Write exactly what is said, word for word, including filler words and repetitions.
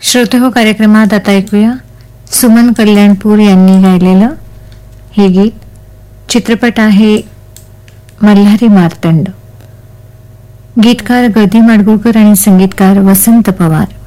श्रोते हो, कार्यक्रमात आता ऐकूया सुमन कल्याणपूर यांनी गायलेलं हे गीत. चित्रपट आहे मल्हारी मार्तंड. गीतकार गदी माडगुळकर आणि संगीतकार वसंत पवार.